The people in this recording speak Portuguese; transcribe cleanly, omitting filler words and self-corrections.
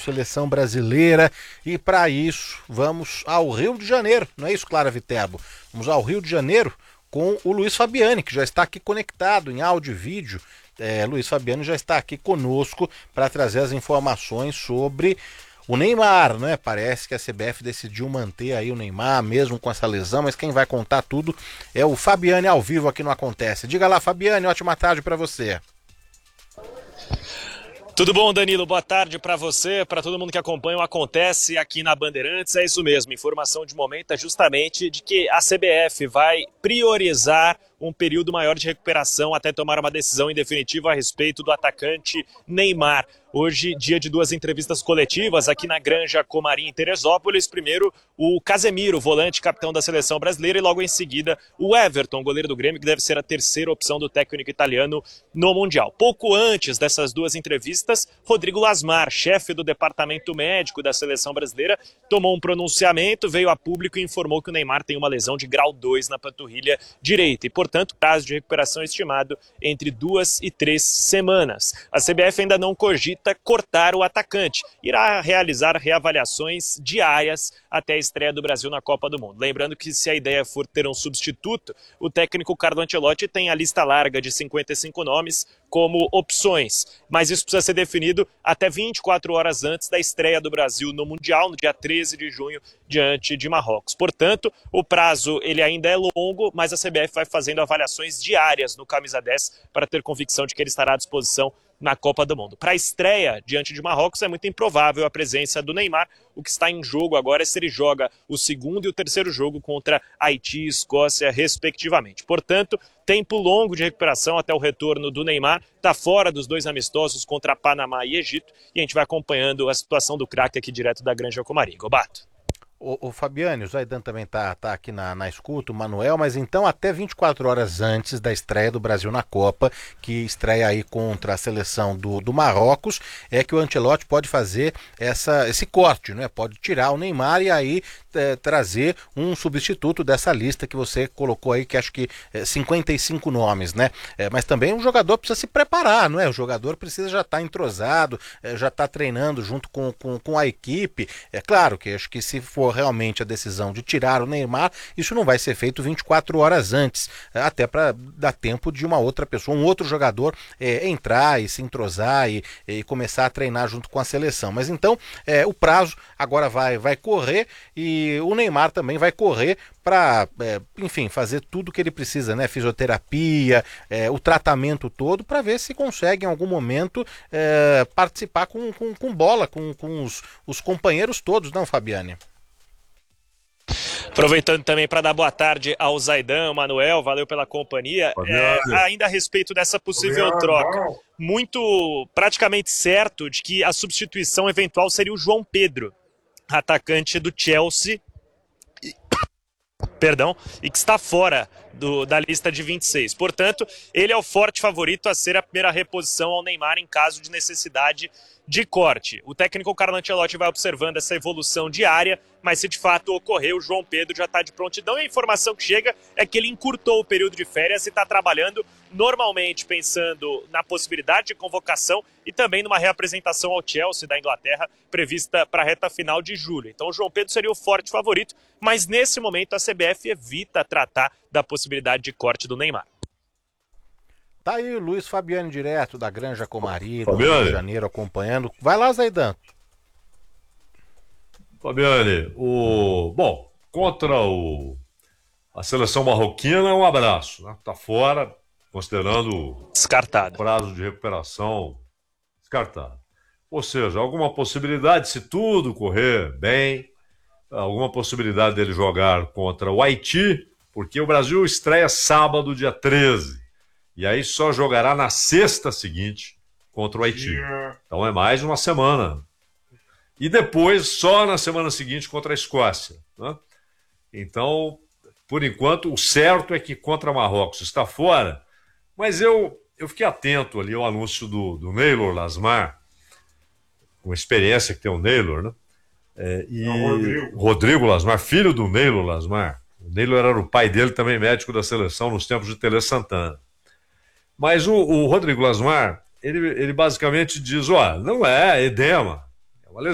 seleção brasileira. E para isso, vamos ao Rio de Janeiro. Não é isso, Clara Viterbo? Vamos ao Rio de Janeiro com o Luiz Fabiani, que já está aqui conectado em áudio e vídeo. Luiz Fabiani já está aqui conosco para trazer as informações sobre o Neymar, né? Parece que a CBF decidiu manter aí o Neymar, mesmo com essa lesão, mas quem vai contar tudo é o Fabiani ao vivo aqui no Acontece. Diga lá, Fabiani, ótima tarde para você. Tudo bom, Danilo? Boa tarde para você, para todo mundo que acompanha o Acontece aqui na Bandeirantes. É isso mesmo, informação de momento é justamente de que a CBF vai priorizar um período maior de recuperação até tomar uma decisão em definitivo a respeito do atacante Neymar. Hoje, dia de duas entrevistas coletivas aqui na Granja Comari, em Teresópolis. Primeiro, o Casemiro, volante capitão da seleção brasileira, e logo em seguida o Everton, goleiro do Grêmio, que deve ser a terceira opção do técnico italiano no Mundial. Pouco antes dessas duas entrevistas, Rodrigo Lasmar, chefe do departamento médico da seleção brasileira, tomou um pronunciamento, veio a público e informou que o Neymar tem uma lesão de grau 2 na panturrilha direita e, portanto, prazo de recuperação estimado entre 2 e 3 semanas. A CBF ainda não cogita cortar o atacante. Irá realizar reavaliações diárias até a estreia do Brasil na Copa do Mundo. Lembrando que, se a ideia for ter um substituto, o técnico Carlo Ancelotti tem a lista larga de 55 nomes como opções, mas isso precisa ser definido até 24 horas antes da estreia do Brasil no Mundial, no dia 13 de junho, diante de Marrocos. Portanto, o prazo ele ainda é longo, mas a CBF vai fazendo avaliações diárias no camisa 10 para ter convicção de que ele estará à disposição na Copa do Mundo. Para a estreia diante de Marrocos é muito improvável a presença do Neymar. O que está em jogo agora é se ele joga o segundo e o terceiro jogo contra Haiti e Escócia, respectivamente. Portanto, tempo longo de recuperação até o retorno do Neymar. Está fora dos dois amistosos contra Panamá e Egito. E a gente vai acompanhando a situação do craque aqui direto da Granja Comari. Gobato. O Fabiani, o Zaidan também tá aqui na escuta, o Manuel, mas então até 24 horas antes da estreia do Brasil na Copa, que estreia aí contra a seleção do Marrocos, é que o Ancelotti pode fazer esse corte, né? Pode tirar o Neymar e aí trazer um substituto dessa lista que você colocou aí, que acho que 55 nomes, né? Mas também o jogador precisa se preparar, não é? O jogador precisa já estar entrosado, já estar treinando junto com a equipe. É claro que acho que se for realmente a decisão de tirar o Neymar, isso não vai ser feito 24 horas antes, até para dar tempo de uma outra pessoa, um outro jogador entrar e se entrosar e começar a treinar junto com a seleção. Mas então o prazo agora vai correr e o Neymar também vai correr para, enfim, fazer tudo que ele precisa, né? Fisioterapia, o tratamento todo, para ver se consegue em algum momento participar com bola, com os companheiros todos, não, Fabiani? Aproveitando também para dar boa tarde ao Zaidan, ao Manuel, valeu pela companhia. Ainda a respeito dessa possível troca, praticamente certo de que a substituição eventual seria o João Pedro, atacante do Chelsea, e que está fora da lista de 26. Portanto, ele é o forte favorito a ser a primeira reposição ao Neymar em caso de necessidade de corte. O técnico Carlo Ancelotti vai observando essa evolução diária, mas se de fato ocorrer, o João Pedro já está de prontidão e a informação que chega é que ele encurtou o período de férias e está trabalhando normalmente, pensando na possibilidade de convocação e também numa reapresentação ao Chelsea da Inglaterra, prevista para a reta final de julho. Então o João Pedro seria o forte favorito, mas nesse momento a CBF evita tratar da possibilidade de corte do Neymar. Tá aí o Luiz Fabiani, direto da Granja Comari, do Rio de Janeiro, acompanhando. Vai lá, Zaidan. Fabiani, contra a seleção marroquina, um abraço, né? Tá fora, considerando descartado. O prazo de recuperação descartado. Ou seja, alguma possibilidade, se tudo correr bem, alguma possibilidade dele jogar contra o Haiti, porque o Brasil estreia sábado, dia 13. E aí só jogará na sexta seguinte contra o Haiti. Então é mais uma semana. E depois, só na semana seguinte, contra a Escócia, né? Então, por enquanto, o certo é que contra Marrocos está fora. Mas eu fiquei atento ali ao anúncio do Neylor Lasmar, com a experiência que tem o Neylor, né? Rodrigo Lasmar, filho do Neylor Lasmar. O Neylor era o pai dele, também médico da seleção, nos tempos de Tele Santana. Mas o Rodrigo Lasmar, ele basicamente diz, não é edema,